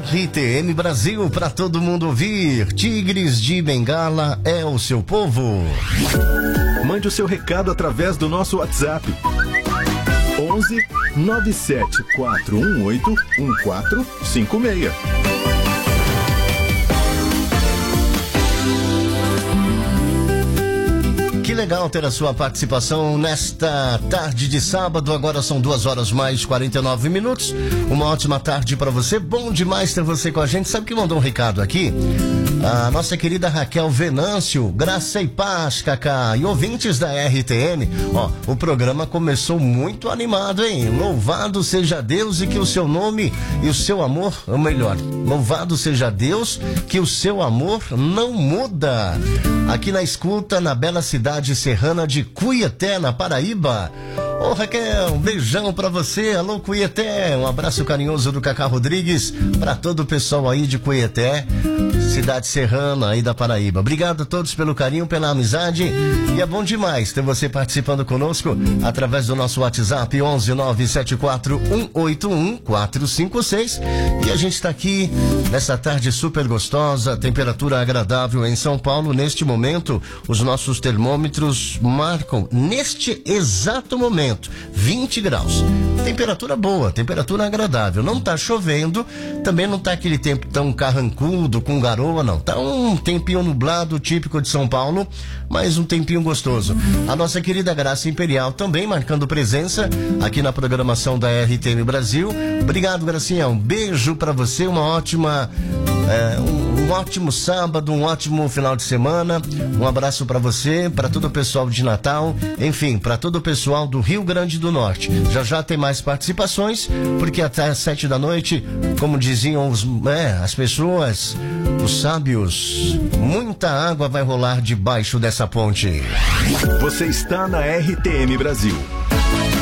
RTM Brasil, para todo mundo ouvir. Tigres de Bengala é o seu povo. Mande o seu recado através do nosso WhatsApp. 11 97 418 1456. Que legal ter a sua participação nesta tarde de sábado. Agora são 2 horas mais 49 minutos. Uma ótima tarde para você. Bom demais ter você com a gente. Sabe que mandou um recado aqui? A nossa querida Raquel Venâncio, graça e paz, Cacá, e ouvintes da RTM. Ó, o programa começou muito animado, hein? Louvado seja Deus e que o seu nome e o seu amor, ou melhor, louvado seja Deus que o seu amor não muda. Aqui na escuta, na bela cidade serrana de Cuiaté, na Paraíba. Ô Raquel, um beijão pra você. Alô Cuiaté, um abraço carinhoso do Cacá Rodrigues pra todo o pessoal aí de Cuiaté, cidade serrana aí da Paraíba. Obrigado a todos pelo carinho, pela amizade, e é bom demais ter você participando conosco através do nosso WhatsApp 11 974 181 456. E a gente tá aqui nessa tarde super gostosa, temperatura agradável em São Paulo. Neste momento, os nossos termômetros marcam, neste exato momento, 20 graus. Temperatura boa, temperatura agradável. Não tá chovendo, também não tá aquele tempo tão carrancudo, com garoa, não. Tá um tempinho nublado, típico de São Paulo, mas um tempinho gostoso. A nossa querida Graça Imperial também marcando presença aqui na programação da RTM Brasil. Obrigado, Gracinha. Um beijo pra você, uma ótima... um ótimo sábado, um ótimo final de semana. Um abraço para você, para todo o pessoal de Natal, enfim, para todo o pessoal do Rio Grande do Norte. Já já tem mais participações, porque até às 7 da noite, como diziam as pessoas, os sábios, muita água vai rolar debaixo dessa ponte. Você está na RTM Brasil.